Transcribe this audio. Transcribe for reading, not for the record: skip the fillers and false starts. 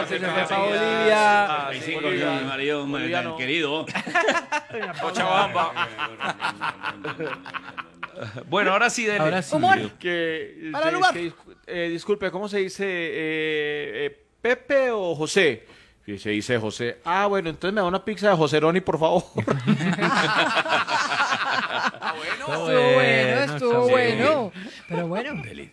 se fue para Bolivia. Ahí sí, mi marido, Boliviano. querido. Cochabamba. Bueno, ahora sí, dele. Ahora sí. Humor. Que, Para el lugar. disculpe, ¿cómo se dice? ¿Pepe o José? Y se dice José. Ah, bueno, entonces me da una pizza de Joseroni, por favor. Estuvo bueno. Pero bueno.